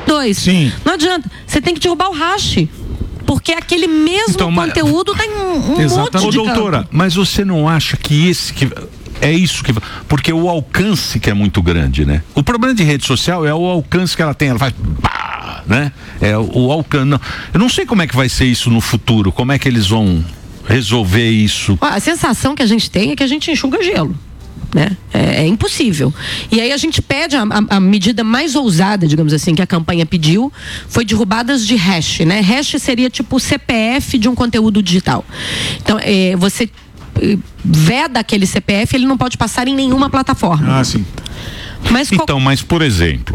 2. Sim. Não adianta. Você tem que derrubar o hash. Porque aquele mesmo conteúdo tem um monte de doutora, mas você não acha que é isso que... Porque o alcance que é muito grande, né? O problema de rede social é o alcance que ela tem. Ela faz... né? É o alcance. Não, eu não sei como é que vai ser isso no futuro. Como é que eles vão resolver isso? A sensação que a gente tem é que a gente enxuga gelo. Né? É impossível. E aí a gente pede a medida mais ousada, digamos assim, que a campanha pediu, foi derrubadas de hash, né? Hash seria tipo o CPF de um conteúdo digital. Então, você veda aquele CPF, ele não pode passar em nenhuma plataforma. Ah, sim. Mas mas por exemplo,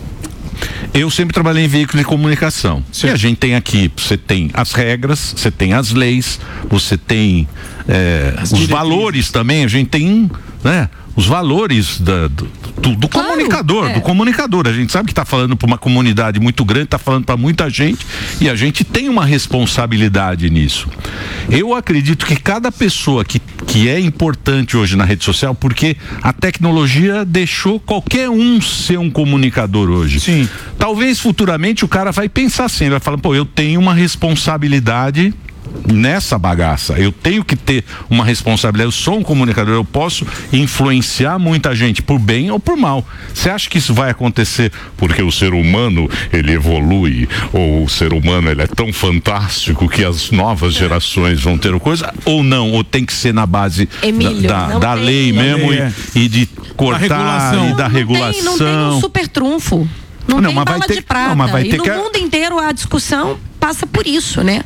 eu sempre trabalhei em veículo de comunicação. Sim. E a gente tem aqui, você tem as regras, você tem as leis, você tem os valores também, a gente tem, né, os valores do comunicador, do comunicador. A gente sabe que está falando para uma comunidade muito grande, está falando para muita gente, e a gente tem uma responsabilidade nisso. Eu acredito que cada pessoa que é importante hoje na rede social, porque a tecnologia deixou qualquer um ser um comunicador hoje. Sim. Talvez futuramente o cara vai pensar assim, ele vai falar, eu tenho uma responsabilidade nessa bagaça, eu tenho que ter uma responsabilidade, eu sou um comunicador, eu posso influenciar muita gente por bem ou por mal. Você acha que isso vai acontecer porque o ser humano ele evolui, ou o ser humano ele é tão fantástico que as novas gerações vão ter coisa, ou não, ou tem que ser na base da lei mesmo e de cortar e da regulação? Não tem um super trunfo, não tem bala de prata, e no mundo inteiro a discussão passa por isso, né?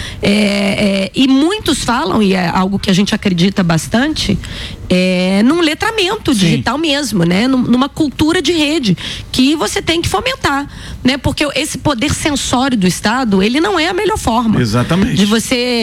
E muitos falam, e é algo que a gente acredita bastante, num letramento digital mesmo, né? Numa cultura de rede que você tem que fomentar, né? Porque esse poder sensório do Estado, ele não é a melhor forma. Exatamente. De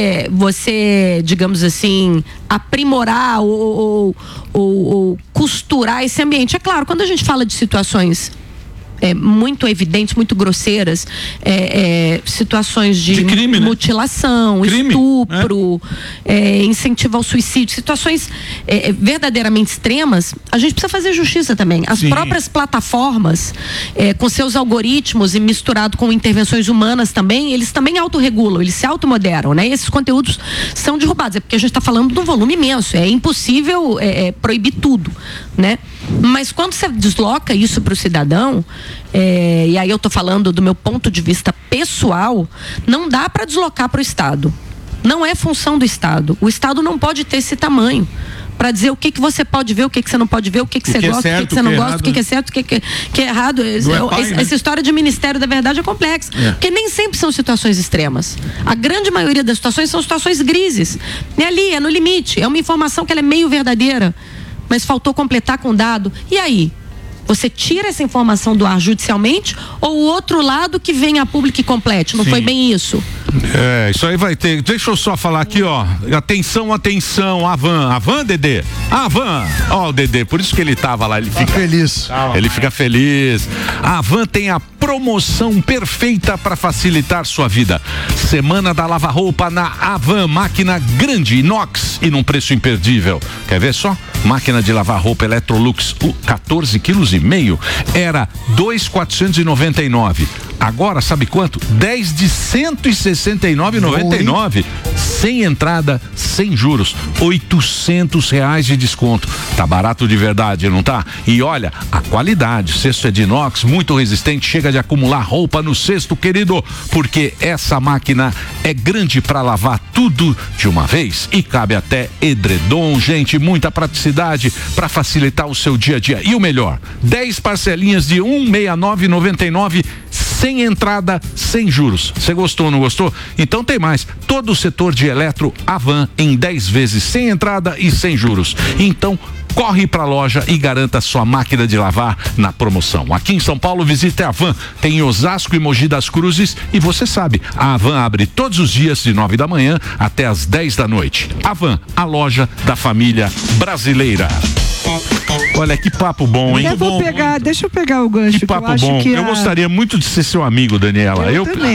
você, digamos assim, aprimorar ou costurar esse ambiente. É claro, quando a gente fala de situações muito evidentes, muito grosseiras, situações de crime, mutilação, estupro, incentivo ao suicídio, situações verdadeiramente extremas, a gente precisa fazer justiça também. As próprias plataformas, com seus algoritmos e misturado com intervenções humanas também, eles também autorregulam, eles se automoderam, né? E esses conteúdos são derrubados, porque a gente está falando de um volume imenso, é impossível proibir tudo, né? Mas quando você desloca isso para o cidadão, e aí eu estou falando do meu ponto de vista pessoal, não dá para deslocar para o Estado. Não é função do Estado. O Estado não pode ter esse tamanho para dizer o que você pode ver, o que você não pode ver, o que você gosta, o que você não gosta, o que é certo, o que é errado. Essa história de Ministério da Verdade é complexa, porque nem sempre são situações extremas. A grande maioria das situações são situações grises. É ali, é no limite, é uma informação que ela é meio verdadeira, mas faltou completar com dado. E aí? Você tira essa informação do ar judicialmente, ou o outro lado que vem a público e complete? Não foi bem isso? Isso aí vai ter. Deixa eu só falar aqui, ó. Atenção, Avan, Dedê. Avan. Ó, o Dedê, por isso que ele tava lá, ele fica feliz. Ele fica feliz. A Avan tem a promoção perfeita para facilitar sua vida. Semana da lava-roupa na Avan, máquina grande, inox e num preço imperdível. Quer ver só? Máquina de lavar roupa Electrolux 14,5 kg era 2.499. Agora, sabe quanto? 10 de 169,99. Sem entrada, sem juros. R$800 de desconto. Tá barato de verdade, não tá? E olha, a qualidade. Cesto é de inox, muito resistente. Chega de acumular roupa no cesto, querido. Porque essa máquina é grande para lavar tudo de uma vez. E cabe até edredom, gente. Muita praticidade para facilitar o seu dia a dia. E o melhor, 10 parcelinhas de R$169,99. Sem entrada, sem juros. Você gostou ou não gostou? Então tem mais. Todo o setor de eletro Avan em 10 vezes sem entrada e sem juros. Então corre para a loja e garanta sua máquina de lavar na promoção. Aqui em São Paulo, visite a Avan. Tem em Osasco e Mogi das Cruzes. E você sabe, a Avan abre todos os dias de 9 da manhã até as 10 da noite. Avan, a loja da família brasileira. Olha, que papo bom, hein? Deixa eu pegar o gancho. Que papo bom. Eu gostaria muito de ser seu amigo, Daniela. Eu também.